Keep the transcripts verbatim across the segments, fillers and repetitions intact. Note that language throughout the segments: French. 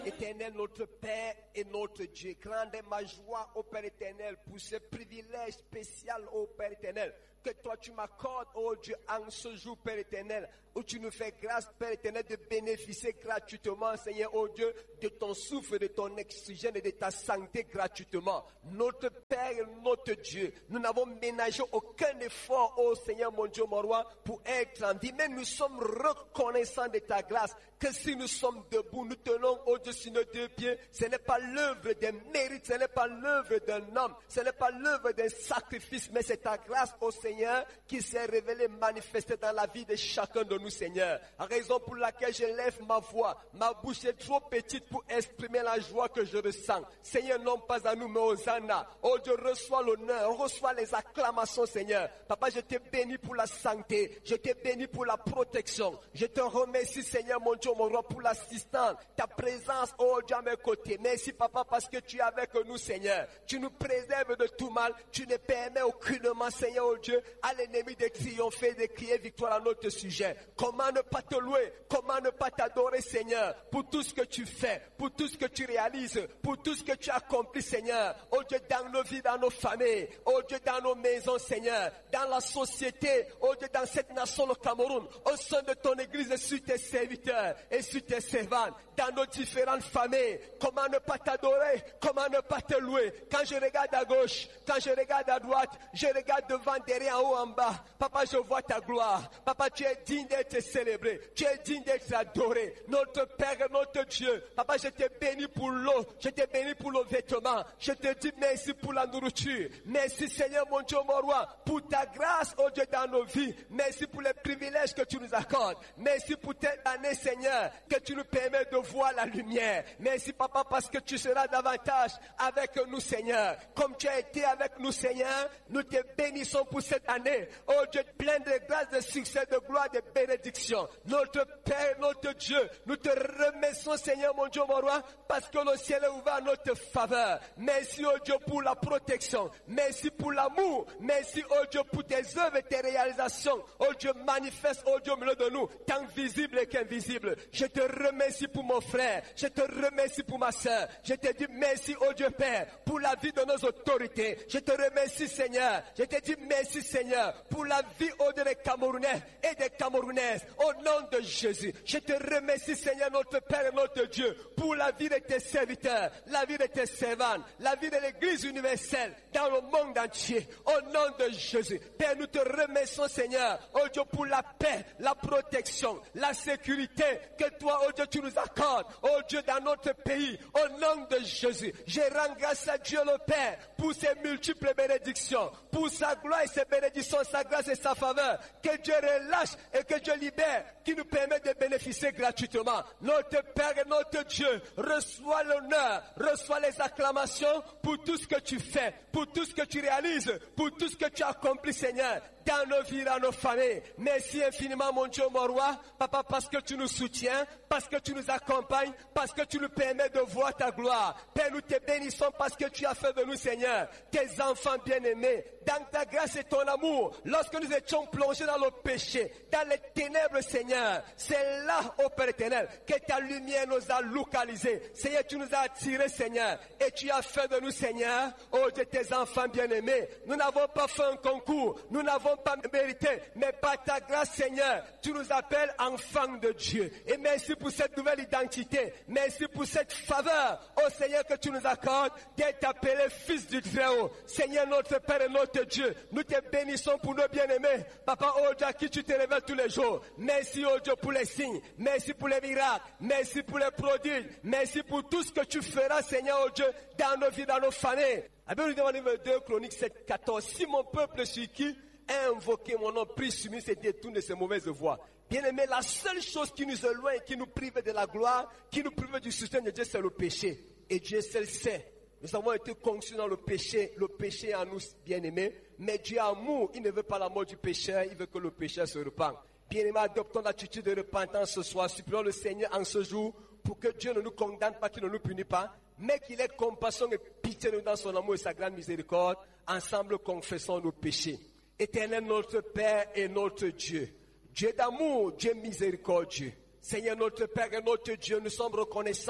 Éternel, notre Père et notre Dieu, grande est ma joie, ô Père éternel, pour ce privilège spécial, ô Père éternel, que toi tu m'accordes, ô Dieu, en ce jour, Père éternel, où tu nous fais grâce, Père éternel, de bénéficier gratuitement, Seigneur, ô Dieu, de ton souffle, de ton oxygène et de ta santé gratuitement. Notre Père et notre Dieu, nous n'avons ménagé aucun effort, ô Seigneur, mon Dieu, mon roi, pour être en vie, mais nous sommes reconnaissants de ta grâce, que si nous sommes debout, nous tenons, ô Dieu, sur nos deux pieds, ce n'est pas l'œuvre d'un mérite, ce n'est pas l'œuvre d'un homme, ce n'est pas l'œuvre d'un sacrifice, mais c'est ta grâce, ô Seigneur, qui s'est révélée, manifestée dans la vie de chacun de nous, Seigneur. Raison pour laquelle je lève ma voix, ma bouche est trop petite pour exprimer la joie que je ressens. Seigneur, non pas à nous, mais aux Anna. Oh Dieu, reçois l'honneur, reçois les acclamations, Seigneur. Papa, je te bénis pour la santé, je te bénis pour la protection. Je te remercie, Seigneur, mon Dieu, mon roi, pour l'assistance, ta présence, oh Dieu, à mes côtés. Merci, Papa, parce que tu es avec nous, Seigneur. Tu nous préserves de tout mal, tu ne permets aucunement, Seigneur, oh Dieu, à l'ennemi de triompher, de crier victoire à notre sujet. Comment ne pas te louer, comment ne pas t'adorer, Seigneur, pour tout ce que tu fais, pour tout ce que tu réalises, pour tout ce que tu accomplis, Seigneur. Oh Dieu, dans nos vies, dans nos familles, oh Dieu, dans nos maisons, Seigneur, dans la société, oh Dieu, dans cette nation, le Cameroun, au sein de ton église, sur tes serviteurs et sur tes servantes, dans nos différentes familles. Comment ne pas t'adorer, comment ne pas te louer. Quand je regarde à gauche, quand je regarde à droite, je regarde devant, derrière, en haut, en bas. Papa, je vois ta gloire. Papa, tu es digne d'être célébré. Tu es digne d'être adoré. Notre Père et notre Dieu. Papa, je te bénis pour l'eau. Je te bénis pour le vêtement. Je te dis merci pour la nourriture. Merci, Seigneur, mon Dieu, mon roi, pour ta grâce, oh Dieu, dans nos vies. Merci pour les privilèges que tu nous accordes. Merci pour tes années, Seigneur, que tu nous permets de voir la lumière. Merci, Papa, parce que tu seras davantage avec nous, Seigneur. Comme tu as été avec nous, Seigneur, nous te bénissons pour cette année. Oh Dieu, plein de grâce, de succès, de gloire, de bénédiction. Notre Père, notre Dieu, nous te remercions, Seigneur, mon Dieu, mon roi, parce que le ciel est ouvert à notre faveur. Merci, oh Dieu, pour la protection. Merci pour l'amour. Merci, oh Dieu, pour tes œuvres et tes réalisations. Oh Dieu, manifeste, oh Dieu, au milieu de nous, tant visible qu'invisible. Je te remercie pour mon frère. Je te remercie pour ma soeur. Je te dis merci, oh Dieu Père, pour la vie de nos autorités. Je te remercie, Seigneur. Je te dis merci, Seigneur, pour la vie, oh Dieu, des Camerounais et des Camerounaises. Au nom de Jésus. Je te remercie, Seigneur, notre Père et notre Dieu, pour la vie de tes serviteurs, la vie de tes servantes, la vie de l'Église universelle dans le monde entier. Au nom de Jésus. Père, nous te remercions, Seigneur, oh Dieu, pour la paix, la protection, la sécurité que toi, oh Dieu, tu nous accordes, oh Dieu, dans notre pays. Au nom de Jésus. Je rends grâce à Dieu le Père pour ses multiples bénédictions, pour sa gloire et ses bénédictions, sa grâce et sa faveur. Que Dieu relâche et que Dieu libère, qui nous permet de bénéficier gratuitement. Notre Père et notre Dieu, reçois l'honneur, reçois les acclamations pour tout ce que tu fais, pour tout ce que tu réalises, pour tout ce que tu accomplis, Seigneur, dans nos vies, dans nos familles. Merci infiniment, mon Dieu, mon roi, Papa, parce que tu nous soutiens, parce que tu nous accompagnes, parce que tu nous permets de voir ta gloire. Père, nous te bénissons parce que tu as fait de nous, Seigneur, tes enfants bien-aimés, dans ta grâce et ton amour. Lorsque nous étions plongés dans le péché, dans les ténèbres, Seigneur, c'est là, ô Père éternel, que ta lumière nous a localisés. Seigneur, tu nous as attirés, Seigneur, et tu as fait de nous, Seigneur, ô Dieu, tes enfants bien-aimés. Nous n'avons pas fait un concours, nous n'avons pas mérité, mais par ta grâce, Seigneur, tu nous appelles enfants de Dieu. Et merci pour cette nouvelle identité. Merci pour cette faveur, ô Seigneur, que tu nous accordes d'être appelé fils du Très-Haut. Seigneur, notre Père et notre Dieu, nous te bénissons pour nos bien-aimés. Papa, ô Dieu, à qui tu te révèles tous les jours. Merci, ô Dieu, pour les signes. Merci pour les miracles. Merci pour les prodiges. Merci pour tout ce que tu feras, Seigneur, ô Dieu, dans nos vies, dans nos familles. La Bible nous demande dans deux Chroniques sept, quatorze. Si mon peuple sur qui a invoqué mon nom, prie sur lui, se détourne de ses mauvaises voies. Bien-aimé, la seule chose qui nous éloigne, qui nous prive de la gloire, qui nous prive du soutien de Dieu, c'est le péché. Et Dieu seul sait. Nous avons été conçus dans le péché, le péché en nous, bien-aimés. Mais Dieu est amour, il ne veut pas la mort du pécheur, il veut que le pécheur se repente. Bien-aimés, adoptons l'attitude de repentance ce soir. Supplions le Seigneur en ce jour pour que Dieu ne nous condamne pas, qu'il ne nous punisse pas, mais qu'il ait compassion et pitié dans son amour et sa grande miséricorde. Ensemble, confessons nos péchés. Éternel, notre Père et notre Dieu. Dieu d'amour, Dieu miséricordieux. Seigneur, notre Père et notre Dieu, nous sommes reconnaissants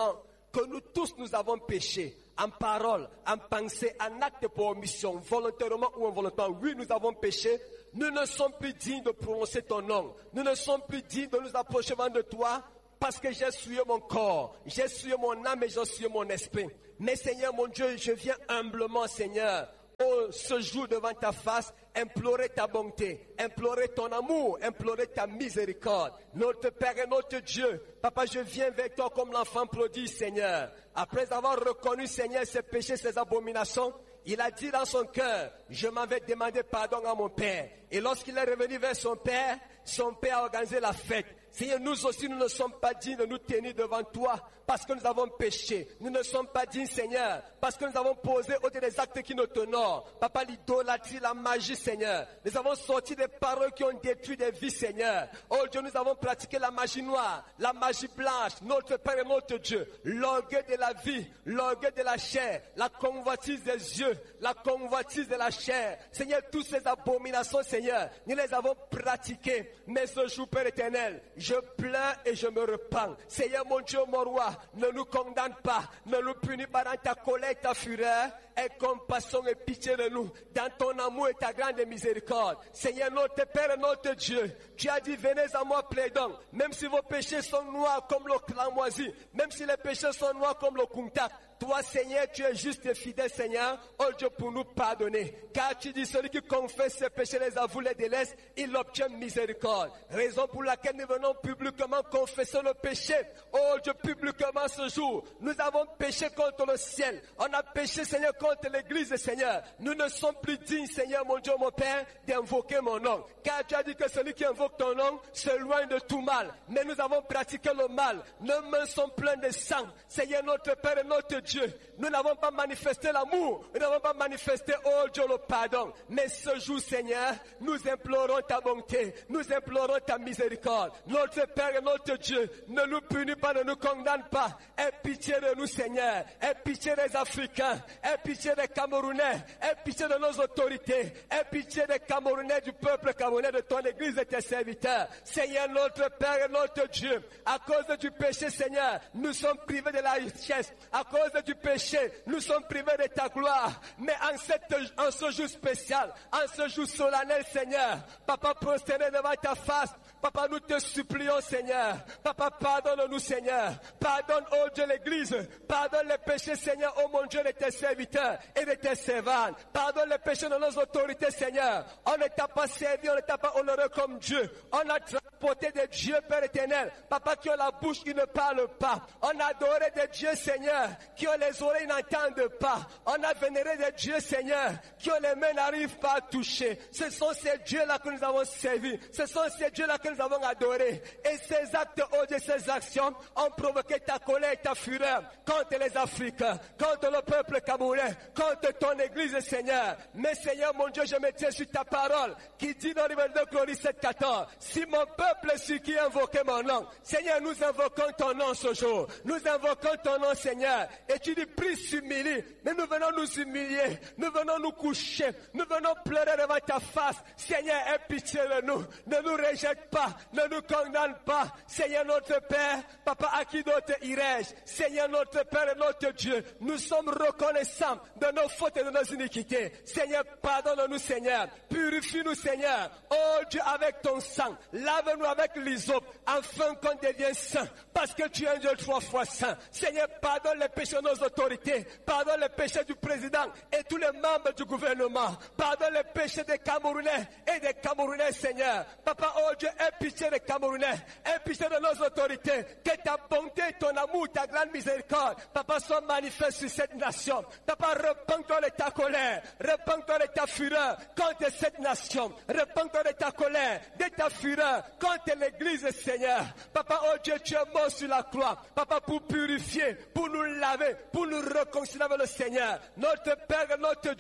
que nous tous nous avons péché, en parole, en pensée, en acte pour omission, volontairement ou involontairement. Oui, nous avons péché. Nous ne sommes plus dignes de prononcer ton nom. Nous ne sommes plus dignes de nous approcher de toi parce que j'ai souillé mon corps, j'ai souillé mon âme et j'ai souillé mon esprit. Mais Seigneur, mon Dieu, je viens humblement, Seigneur, oh, ce jour devant ta face, implorer ta bonté, implorer ton amour, implorer ta miséricorde. Notre Père et notre Dieu, Papa, je viens vers toi comme l'enfant prodigue, Seigneur. Après avoir reconnu, Seigneur, ses péchés, ses abominations, il a dit dans son cœur, je m'en vais demander pardon à mon Père. Et lorsqu'il est revenu vers son Père, son Père a organisé la fête. Seigneur, nous aussi, nous ne sommes pas dignes de nous tenir devant toi parce que nous avons péché. Nous ne sommes pas dignes, Seigneur, parce que nous avons posé au des actes qui nous t'honorent. Papa, l'idolâtrie, la magie, Seigneur. Nous avons sorti des paroles qui ont détruit des vies, Seigneur. Oh Dieu, nous avons pratiqué la magie noire, la magie blanche, notre Père et notre Dieu. L'orgueil de la vie, l'orgueil de la chair, la convoitise des yeux, la convoitise de la chair. Seigneur, toutes ces abominations, Seigneur, nous les avons pratiquées. Mais ce jour, Père éternel, je pleure et je me repens. Seigneur, mon Dieu, mon roi, ne nous condamne pas, ne nous punis pas dans ta colère, ta fureur. Aie compassion et pitié de nous, dans ton amour et ta grande miséricorde. Seigneur, notre Père et notre Dieu, tu as dit, venez à moi, plaidons, même si vos péchés sont noirs comme le cramoisi, même si les péchés sont noirs comme le kuntak. Toi, Seigneur, tu es juste et fidèle, Seigneur, oh Dieu, pour nous pardonner. Car tu dis, celui qui confesse ses péchés, les avoue, les délaisse, il obtient miséricorde. Raison pour laquelle nous venons publiquement confesser le péché. Oh Dieu, publiquement ce jour, nous avons péché contre le ciel. On a péché, Seigneur, contre l'église, Seigneur. Nous ne sommes plus dignes, Seigneur, mon Dieu, mon Père, d'invoquer mon nom. Car tu as dit que celui qui invoque ton nom s'éloigne de tout mal. Mais nous avons pratiqué le mal. Nos mains sont pleines de sang. Seigneur, notre Père et notre Dieu, nous n'avons pas manifesté l'amour, nous n'avons pas manifesté, oh Dieu, le pardon. Mais ce jour, Seigneur, nous implorons ta bonté, nous implorons ta miséricorde. Notre Père et notre Dieu, ne nous punis pas, ne nous condamne pas. Aie pitié de nous, Seigneur. Aie pitié des Africains, aie pitié des Camerounais, aie pitié de nos autorités, aie pitié des Camerounais, du peuple camerounais, de ton église et tes serviteurs. Seigneur, notre Père et notre Dieu, à cause du péché, Seigneur, nous sommes privés de la richesse. À cause du péché, nous sommes privés de ta gloire. Mais en, cette, en ce jour spécial, en ce jour solennel, Seigneur, Papa, prosterné devant ta face, Papa, nous te supplions, Seigneur. Papa, pardonne-nous, Seigneur. Pardonne, oh Dieu, l'église. Pardonne les péchés, Seigneur, oh mon Dieu, de tes serviteurs et de tes servantes. Pardonne les péchés de nos autorités, Seigneur. On ne t'a pas servi, on ne t'a pas honoré comme Dieu. On a transporté des dieux, Père éternel. Papa, qui ont la bouche qui ne parle pas. On a adoré des dieux, Seigneur, qui ont les oreilles n'entendent pas. On a vénéré des dieux, Seigneur, qui ont les mains n'arrivent pas à toucher. Ce sont ces dieux-là que nous avons servis. Ce sont ces dieux-là que nous avons adorés. Et ces actes, oh Dieu, ces actions ont provoqué ta colère et ta fureur contre les Africains, contre le peuple camerounais, contre ton église, Seigneur. Mais Seigneur, mon Dieu, je me tiens sur ta parole qui dit dans l'Évangile de Glorie sept quatorze, si mon peuple est celui qui invoquait mon nom, Seigneur, nous invoquons ton nom ce jour. Nous invoquons ton nom, Seigneur. Et tu dis, prie, s'humilie. Mais nous venons nous humilier. Nous venons nous coucher. Nous venons pleurer devant ta face. Seigneur, aie pitié de nous. Ne nous rejette pas. Ne nous condamne pas. Seigneur, notre Père, Papa, à qui d'autre irais-je? Seigneur, notre Père et notre Dieu, nous sommes reconnaissants de nos fautes et de nos iniquités. Seigneur, pardonne-nous, Seigneur. Purifie-nous, Seigneur. Oh Dieu, avec ton sang. Lave-nous avec l'hysope, afin qu'on devienne saint. Parce que tu es un Dieu trois fois saint. Seigneur, pardonne les péchés de nos autorités. Pardonne les péchés du président et tous les membres du gouvernement. Pardonne les péchés des Camerounais et des Camerounais, Seigneur. Papa, oh Dieu, aie pitié des Camerounais. Aie pitié de nos autorités. Que ta bonté, ton amour, ta grande miséricorde, Papa, soient manifestes sur cette nation. Papa, repens-toi de ta colère. Repens-toi de ta fureur contre cette nation. Repens-toi de ta colère, de ta fureur contre l'église, Seigneur. Papa, oh Dieu, tu es mort sur la croix. Papa, pour purifier, pour nous laver, pour nous réconcilier avec le Seigneur. Notre Père et notre Dieu,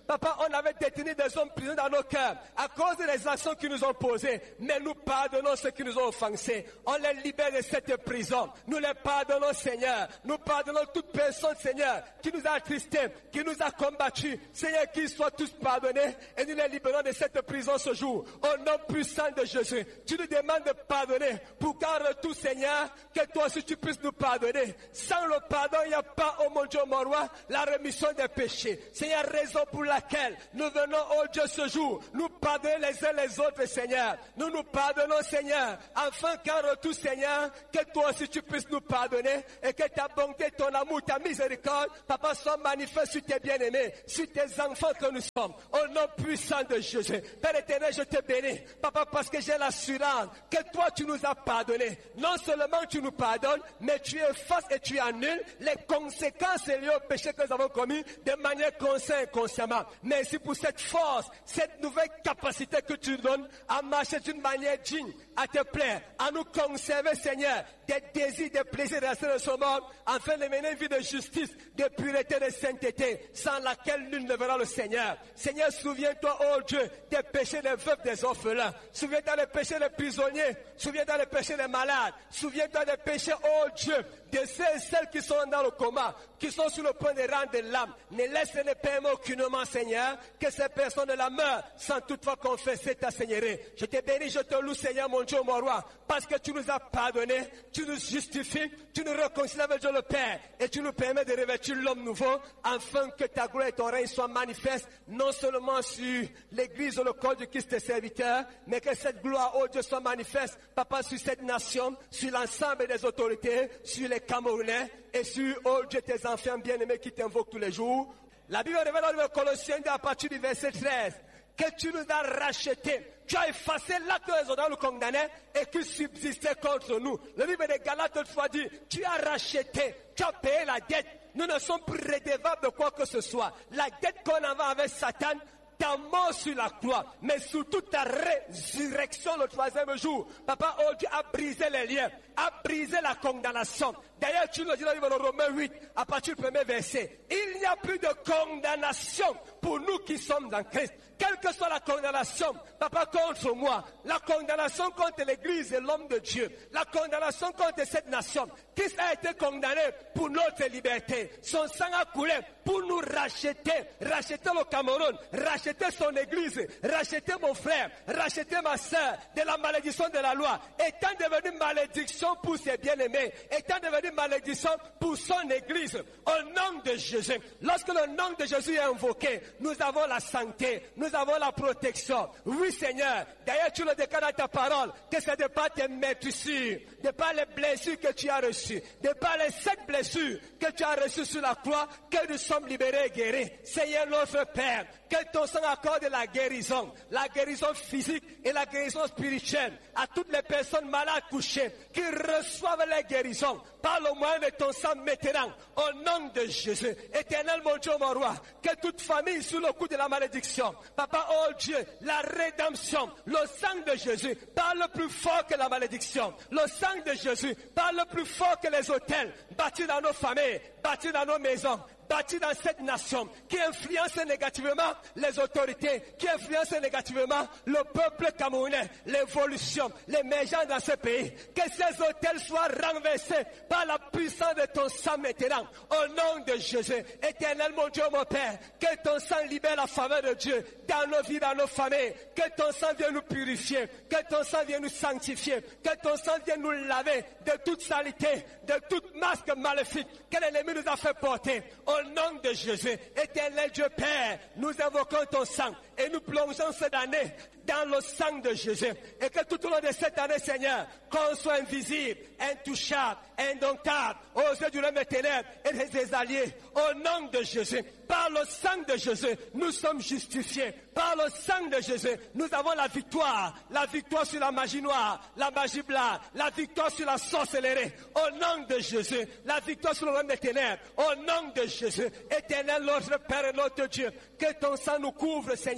Papa, on avait détenu des hommes prisonniers dans nos cœurs à cause des actions qu'ils nous ont posées. Mais nous pardonnons ceux qui nous ont offensés. On les libère de cette prison. Nous les pardonnons, Seigneur. Nous pardonnons toute personne, Seigneur, qui nous a attristés, qui nous a combattus. Seigneur, qu'ils soient tous pardonnés et nous les libérons de cette prison ce jour. Au nom puissant de Jésus, tu nous demandes de pardonner pour qu'en retour, Seigneur, que toi aussi tu puisses nous pardonner. Sans le pardon, il n'y a pas, oh mon Dieu, mon roi, la rémission des péchés. Seigneur, raison pour laquelle nous venons, oh Dieu, ce jour, nous pardonner les uns les autres, Seigneur. Nous nous pardonnons, Seigneur, afin qu'en retour, Seigneur, que toi aussi tu puisses nous pardonner et que ta bonté, ton amour, ta miséricorde, Papa, soit manifeste sur tes bien-aimés, sur tes enfants que nous sommes. Au nom puissant de Jésus. Père éternel, je te bénis, Papa, parce que j'ai l'assurance que toi, tu nous as pardonné. Non seulement tu nous pardonnes, mais tu effaces et tu annules les conséquences liées au péché que nous avons commis de manière consciente et inconsciemment. Merci pour cette force, cette nouvelle capacité que tu nous donnes à marcher d'une manière digne, à te plaire, à nous conserver, Seigneur, des désirs, des plaisirs de ce monde, afin de mener une vie de justice, de pureté, de sainteté, sans laquelle nul ne verra le Seigneur. Seigneur, souviens-toi, oh Dieu, des péchés des veufs, des orphelins. Souviens-toi des péchés des prisonniers. Souviens-toi des péchés des malades. Souviens-toi des péchés, oh Dieu, de ceux et celles qui sont dans le coma, qui sont sur le point de rendre l'âme. Ne laisse ne permettre aucunement, Seigneur, que ces personnes la meurent sans toutefois confesser ta Seigneurie. Je te bénis, je te loue, Seigneur, mon Dieu, mon roi, parce que tu nous as pardonné, tu nous justifies, tu nous réconcilies avec Dieu le Père, et tu nous permets de revêtir l'homme nouveau, afin que ta gloire et ton règne soient manifestes, non seulement sur l'église ou le corps du Christ serviteur, mais que cette gloire, oh Dieu, soit manifeste, Papa, sur cette nation, sur l'ensemble des autorités, sur les Camerounais, et sur, oh Dieu, tes enfants bien-aimés qui t'invoquent tous les jours. La Bible révèle dans le Colossiens à partir du verset treize, que tu nous as rachetés. Tu as effacé l'acte que les autres nous condamnaient et qui subsistait contre nous. Le livre de Galates autrefois dit, tu as racheté, tu as payé la dette. Nous ne sommes plus redevables de quoi que ce soit. La dette qu'on avait avec Satan, ta mort sur la croix, mais surtout ta résurrection le troisième jour. Papa, oh Dieu, a brisé les liens, a brisé la condamnation. D'ailleurs, tu le dis dans le livre de Romains huit, à partir du premier verset. Il n'y a plus de condamnation pour nous qui sommes dans Christ. Quelle que soit la condamnation, Papa, contre moi, la condamnation contre l'Église et l'homme de Dieu, la condamnation contre cette nation, Christ a été condamné pour notre liberté. Son sang a coulé pour nous racheter, racheter le Cameroun, racheter son Église, racheter mon frère, racheter ma soeur de la malédiction de la loi, étant devenu malédiction pour ses bien-aimés, étant devenu malédiction pour son Église. Au nom de Jésus, lorsque le nom de Jésus est invoqué, nous avons la santé, nous avons la protection. Oui, Seigneur. D'ailleurs, tu le déclares dans ta parole, que c'est de par tes meurtrissures, de par les blessures que tu as reçues, de par les sept blessures que tu as reçues sur la croix, que nous sommes libérés et guéris. Seigneur notre Père, que ton sang accorde la guérison, la guérison physique et la guérison spirituelle à toutes les personnes malades couchées, qui reçoivent la guérison par le moyen de ton sang maintenant, au nom de Jésus. Éternel, mon Dieu, mon roi, que toute famille sous le coup de la malédiction, Papa, oh Dieu, la rédemption, le sang de Jésus parle plus fort que la malédiction. Le sang de Jésus parle plus fort que les hôtels bâtis dans nos familles, bâtis dans nos maisons, bâti dans cette nation, qui influence négativement les autorités, qui influence négativement le peuple camerounais, l'évolution, l'émergence dans ce pays. Que ces hôtels soient renversés par la puissance de ton sang maintenant. Au nom de Jésus, éternel mon Dieu, mon Père, que ton sang libère la faveur de Dieu dans nos vies, dans nos familles. Que ton sang vienne nous purifier, que ton sang vienne nous sanctifier, que ton sang vienne nous laver de toute saleté, de toute masque maléfique que l'ennemi nous a fait porter. Au nom de Jésus, éternel Dieu Père, nous invoquons ton sang et nous plongeons cette année dans le sang de Jésus. Et que tout au long de cette année, Seigneur, qu'on soit invisible, intouchable, indomptable aux yeux du règne des ténèbres et de ses alliés. Au nom de Jésus, par le sang de Jésus, nous sommes justifiés. Par le sang de Jésus, nous avons la victoire. La victoire sur la magie noire, la magie blanche, la victoire sur la sorcellerie. Au nom de Jésus, la victoire sur le règne des ténèbres. Au nom de Jésus, éternel notre Père et notre Dieu, que ton sang nous couvre, Seigneur,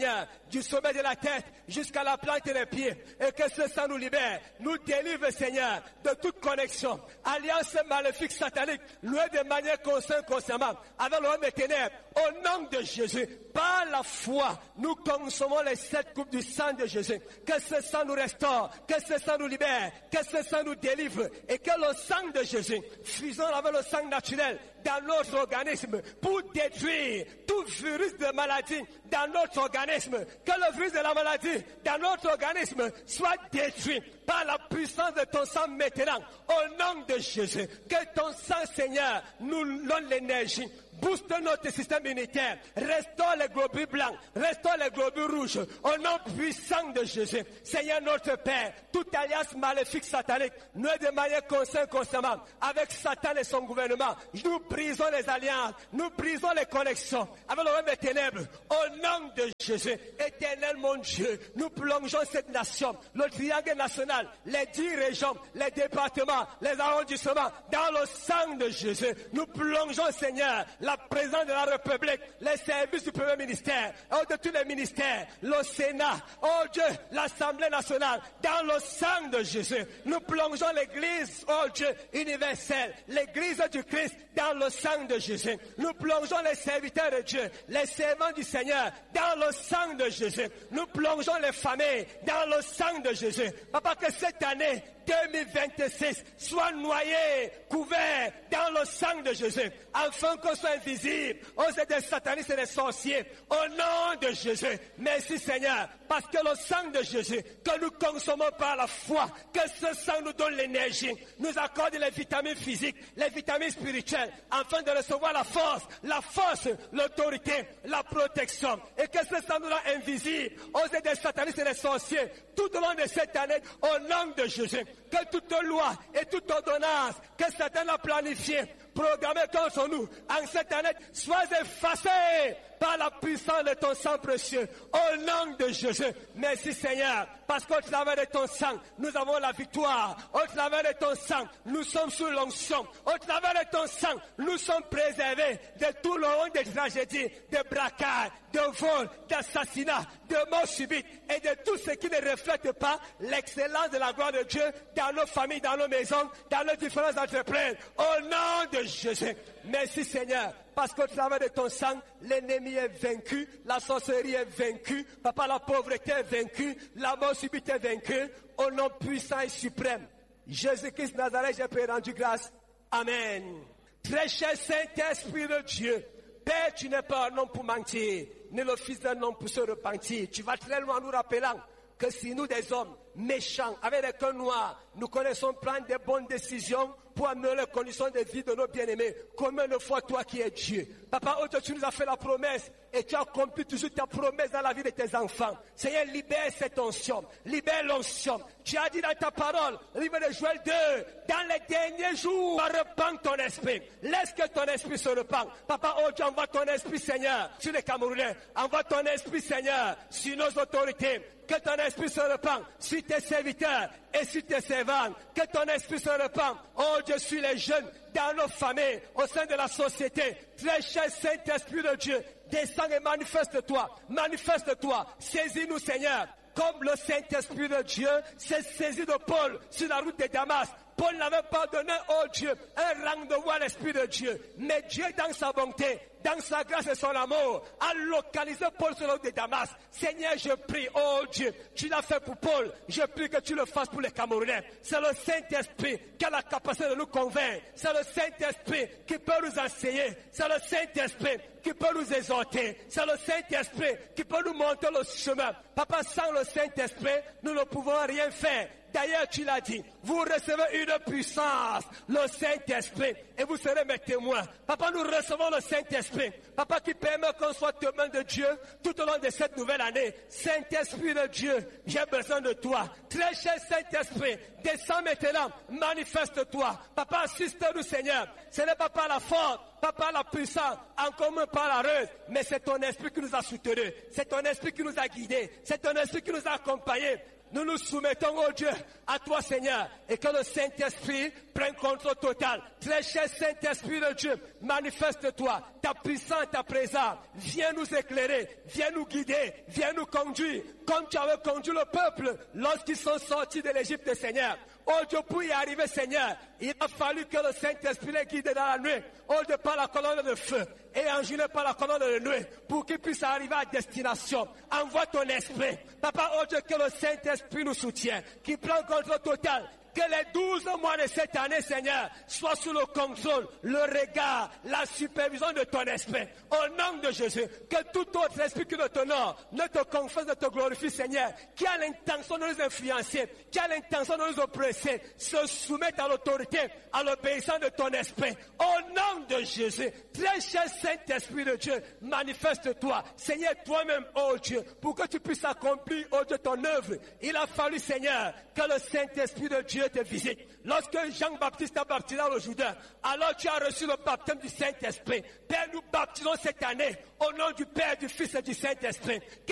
du sommet de la tête jusqu'à la plante des pieds. Et que ce sang nous libère, nous délivre, Seigneur, de toute connexion, alliance maléfique satanique, louée de manière consciente, consciemment, avec le homme des ténèbres. Au nom de Jésus, par la foi, nous consommons les sept coupes du sang de Jésus. Que ce sang nous restaure, que ce sang nous libère, que ce sang nous délivre et que le sang de Jésus fusionne avec le sang naturel dans notre organisme pour détruire tout virus de maladie dans notre organisme. Que le virus de la maladie dans notre organisme soit détruit par la puissance de ton sang maintenant. Au nom de Jésus, que ton sang, Seigneur, nous donne l'énergie. Booste notre système immunitaire, restaure les globules blancs, restaure les globules rouges, au nom puissant de Jésus. Seigneur notre Père, toute alliance maléfique satanique, nous de manière consciente, constamment, avec Satan et son gouvernement, nous brisons les alliances, nous brisons les connexions avec le royaume des ténèbres, au nom de Jésus. Éternel mon Dieu, nous plongeons cette nation, le triangle national, les dix régions, les départements, les arrondissements, dans le sang de Jésus. Nous plongeons, Seigneur, la présence de la République, les services du premier ministère, oh, de tous les ministères, le Sénat, oh Dieu, l'Assemblée nationale, dans le sang de Jésus. Nous plongeons l'Église, oh Dieu, universelle, l'Église du Christ, dans le sang de Jésus. Nous plongeons les serviteurs de Dieu, les servants du Seigneur, dans le sang de Jésus. Nous plongeons les familles, dans le sang de Jésus. Papa, que cette année deux mille vingt-six soit noyé, couvert dans le sang de Jésus, afin qu'on soit invisible aux yeux des satanistes et des sorciers, au nom de Jésus. Merci Seigneur, parce que le sang de Jésus, que nous consommons par la foi, que ce sang nous donne l'énergie, nous accorde les vitamines physiques, les vitamines spirituelles, afin de recevoir la force, la force, l'autorité, la protection, et que ce sang nous rend invisible aux yeux des satanistes et des sorciers, tout au long de cette année, au nom de Jésus. Que toute loi et toute ordonnance que Satan a planifiée, programmée contre nous en cette année, soit effacée par la puissance de ton sang précieux. Au nom de Jésus, merci Seigneur, parce qu'au travers de ton sang, nous avons la victoire. Au travers de ton sang, nous sommes sous l'onction. Au travers de ton sang, nous sommes préservés de tout le monde des tragédies, de braquages, de vols, d'assassinats, de morts subites et de tout ce qui ne reflète pas l'excellence de la gloire de Dieu dans nos familles, dans nos maisons, dans nos différentes entreprises. Au nom de Jésus, merci Seigneur, parce qu'au travers de ton sang, l'ennemi est vaincu, la sorcellerie est vaincue, papa, la pauvreté est vaincue, la mort subite est vaincue, au nom puissant et suprême. Jésus-Christ Nazareth, j'ai pris rendu grâce. Amen. Très cher Saint-Esprit de Dieu, Père, tu n'es pas un homme pour mentir, ni le fils d'un homme pour se repentir. Tu vas très loin en nous rappelant que si nous, des hommes méchants, avec des cœurs noirs, nous connaissons prendre des bonnes décisions pour améliorer les conditions de vie de nos bien-aimés, combien de fois toi qui es Dieu. Papa, aujourd'hui tu nous as fait la promesse et tu as accompli toujours ta promesse dans la vie de tes enfants. Seigneur, libère cette onction, libère l'onction. Tu as dit dans ta parole, livre de Joël deux, dans les derniers jours, repends ton esprit. Laisse que ton esprit se repente. Papa, aujourd'hui envoie ton esprit, Seigneur, sur les Camerounais. Envoie ton esprit, Seigneur, sur nos autorités. Que ton esprit se repente sur tes serviteurs et sur tes servantes. Que ton esprit se repente, oh Dieu, sur les jeunes, dans nos familles, au sein de la société. Très cher Saint-Esprit de Dieu, descends et manifeste-toi. Manifeste-toi. Saisis-nous, Seigneur. Comme le Saint-Esprit de Dieu s'est saisi de Paul sur la route de Damas. Paul n'avait pas donné, oh Dieu, un rang de voix à l'Esprit de Dieu. Mais Dieu, dans sa bonté, dans sa grâce et son amour, a localisé Paul sur la route de Damas. Seigneur, je prie, oh Dieu, tu l'as fait pour Paul, je prie que tu le fasses pour les Camerounais. C'est le Saint-Esprit qui a la capacité de nous convaincre. C'est le Saint-Esprit qui peut nous enseigner. C'est le Saint-Esprit qui peut nous exhorter. C'est le Saint-Esprit qui peut nous montrer le chemin. Papa, sans le Saint-Esprit, nous ne pouvons rien faire. D'ailleurs, tu l'as dit, vous recevez une puissance, le Saint-Esprit, et vous serez mes témoins. Papa, nous recevons le Saint-Esprit. Papa, qui permet qu'on soit témoin de Dieu tout au long de cette nouvelle année. Saint-Esprit de Dieu, j'ai besoin de toi. Très cher Saint-Esprit, descends maintenant, manifeste-toi. Papa, assiste-nous, Seigneur. Ce n'est pas par la force, pas par la puissance, encore moins par la ruse, mais c'est ton esprit qui nous a soutenus. C'est ton esprit qui nous a guidés. C'est ton esprit qui nous a accompagnés. nous nous soumettons, oh Dieu, à toi, Seigneur, et que le Saint-Esprit prenne contrôle total. Très cher Saint-Esprit de Dieu, manifeste-toi, ta puissance, ta présence, viens nous éclairer, viens nous guider, viens nous conduire, comme tu avais conduit le peuple lorsqu'ils sont sortis de l'Égypte, Seigneur. Oh Dieu, pour y arriver, Seigneur, il a fallu que le Saint-Esprit les guide dans la nuit, oh Dieu, par la colonne de feu, et enjoué par la colonne de nuit, pour qu'ils puissent arriver à destination. Envoie ton esprit. Papa, oh Dieu, que le Saint-Esprit nous soutienne, qui prend contrôle total. Que les douze mois de cette année, Seigneur, soient sous le contrôle, le regard, la supervision de ton esprit. Au nom de Jésus, que tout autre esprit que de ton nom ne te confesse, ne te glorifie, Seigneur, qui a l'intention de nous influencer, qui a l'intention de nous oppresser, se soumette à l'autorité, à l'obéissance de ton esprit. Au nom de Jésus, très cher Saint-Esprit de Dieu, manifeste-toi, Seigneur, toi-même, oh Dieu, pour que tu puisses accomplir, oh Dieu, ton œuvre. Il a fallu, Seigneur, que le Saint-Esprit de Dieu te visite. Lorsque Jean-Baptiste a baptisé au Jourdain, alors tu as reçu le baptême du Saint-Esprit. Père, nous baptisons cette année au nom du Père, du Fils et du Saint-Esprit.